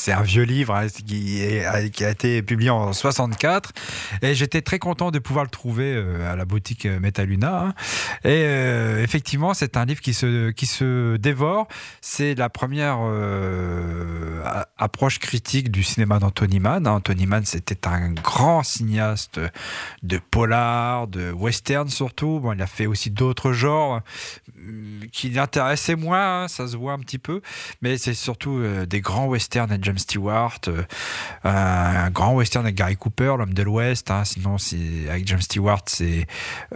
c'est un vieux livre qui a été publié en 64 et j'étais très content de pouvoir le trouver à la boutique Metaluna. Hein. Et effectivement, c'est un livre qui se dévore. C'est la première approche critique du cinéma d'Anthony Mann. Anthony Mann, c'était un grand cinéaste de polar, de western surtout. Bon, il a fait aussi d'autres genres qui l'intéressaient moins, hein, ça se voit un petit peu, mais c'est surtout des grands westerns avec James Stewart, un grand western avec Gary Cooper, l'homme de l'Ouest. Hein, sinon, avec James Stewart, c'est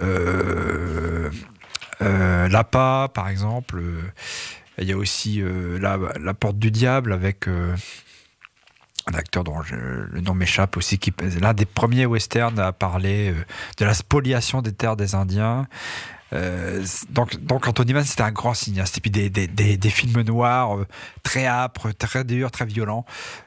L'Appât, par exemple. Il y a aussi la Porte du Diable avec un acteur dont le nom m'échappe aussi, qui est l'un des premiers westerns à parler de la spoliation des terres des Indiens. Donc Anthony Mann, c'était un grand cinéaste. Et puis des films noirs très âpres, très durs, très violents.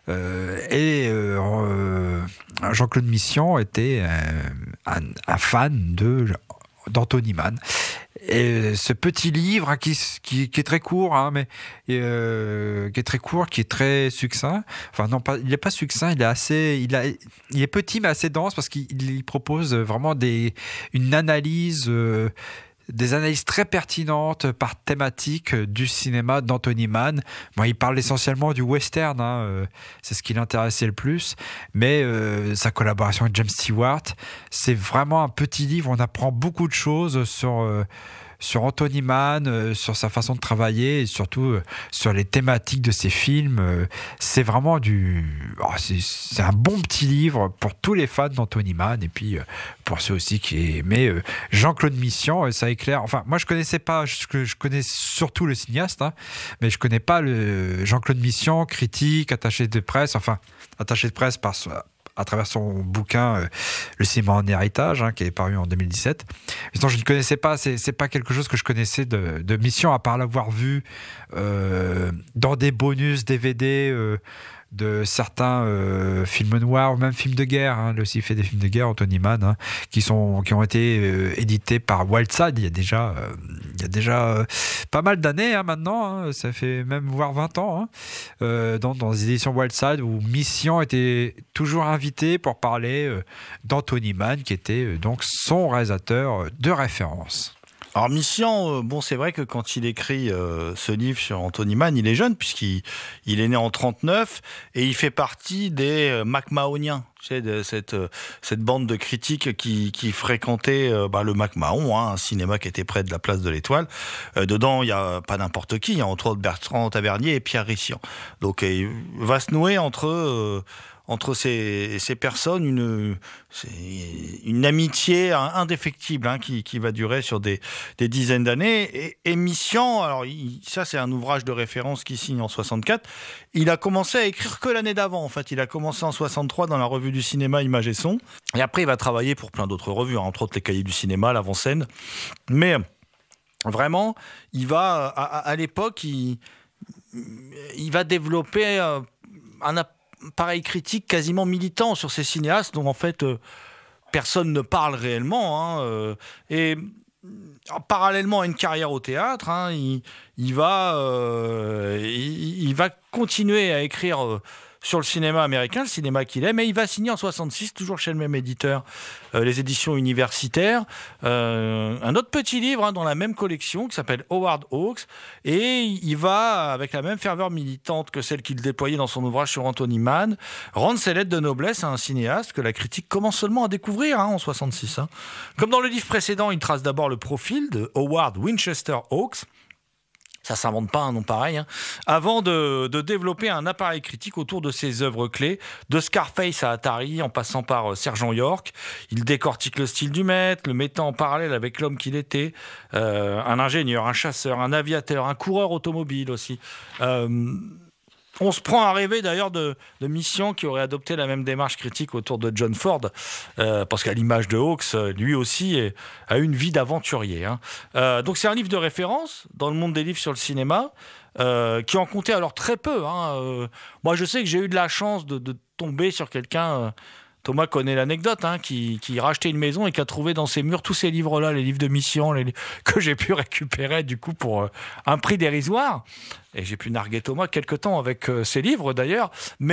Jean-Claude Mission était un fan d'Anthony Mann. Et ce petit livre hein, qui est très court, hein, mais qui est très court, qui est très succinct. Enfin non, il n'est pas succinct, il est petit mais assez dense parce qu'il propose vraiment une analyse. Des analyses très pertinentes par thématique du cinéma d'Anthony Mann. Bon, il parle essentiellement du western, hein, c'est ce qui l'intéressait le plus, mais sa collaboration avec James Stewart, c'est vraiment un petit livre, on apprend beaucoup de choses sur Anthony Mann, sur sa façon de travailler et surtout sur les thématiques de ses films. C'est vraiment c'est un bon petit livre pour tous les fans d'Anthony Mann et puis pour ceux aussi qui aimaient Jean-Claude Mission. Ça éclaire. Enfin, moi je connaissais pas, je connais surtout le cinéaste, hein, mais je connais pas le Jean-Claude Mission, critique, attaché de presse à travers son bouquin Le cinéma en héritage, hein, qui est paru en 2017. Mais sinon, je ne connaissais pas, c'est pas quelque chose que je connaissais de Mission, à part l'avoir vu dans des bonus DVD de certains films noirs ou même films de guerre. Hein. Il a aussi fait des films de guerre, Anthony Mann, hein, qui ont été édités par Wildside il y a déjà pas mal d'années hein, maintenant. Hein. Ça fait même voire 20 ans. Hein, dans les éditions Wildside où Mission était toujours invité pour parler d'Anthony Mann, qui était donc son réalisateur de référence. Alors Mission, c'est vrai que quand il écrit ce livre sur Anthony Mann, il est jeune puisqu'il est né en 1939 et il fait partie des McMahoniens. Tu sais, de cette bande de critiques qui fréquentaient le McMahon, hein, un cinéma qui était près de la place de l'Étoile. Dedans, il y a pas n'importe qui, il y a entre autres Bertrand Tavernier et Pierre Rissian. Donc il va se nouer entre ces personnes une amitié indéfectible hein, qui va durer sur des dizaines d'années. Et Mission, alors ça c'est un ouvrage de référence qu'il signe en 64. Il a commencé à écrire que l'année d'avant. En fait, il a commencé en 63 dans la revue du cinéma Images et Sons. Et après, il va travailler pour plein d'autres revues, hein, entre autres les Cahiers du cinéma, l'Avant-Scène. Mais vraiment, il va à l'époque, il va développer un pareil critique quasiment militant sur ces cinéastes dont en fait personne ne parle réellement hein, et parallèlement à une carrière au théâtre hein, il va continuer à écrire sur le cinéma américain, le cinéma qu'il aime, et il va signer en 66, toujours chez le même éditeur, les éditions universitaires, un autre petit livre hein, dans la même collection qui s'appelle Howard Hawks, et il va, avec la même ferveur militante que celle qu'il déployait dans son ouvrage sur Anthony Mann, rendre ses lettres de noblesse à un cinéaste que la critique commence seulement à découvrir hein, en 66. Hein. Comme dans le livre précédent, il trace d'abord le profil de Howard Winchester Hawks. Ça s'invente pas un nom pareil, hein. Avant de développer un appareil critique autour de ses œuvres clés, de Scarface à Atari, en passant par Sergent York. Il décortique le style du maître, le mettant en parallèle avec l'homme qu'il était, un ingénieur, un chasseur, un aviateur, un coureur automobile aussi. On se prend à rêver d'ailleurs de Mission qui aurait adopté la même démarche critique autour de John Ford, parce qu'à l'image de Hawks, lui aussi a une vie d'aventurier. Hein. Donc c'est un livre de référence dans le monde des livres sur le cinéma, qui en comptait alors très peu. Hein. Moi je sais que j'ai eu de la chance de tomber sur quelqu'un... Thomas connaît l'anecdote, hein, qui rachetait une maison et qui a trouvé dans ses murs tous ces livres-là, les livres de Mission, que j'ai pu récupérer du coup pour un prix dérisoire. Et j'ai pu narguer Thomas quelque temps avec ces livres d'ailleurs.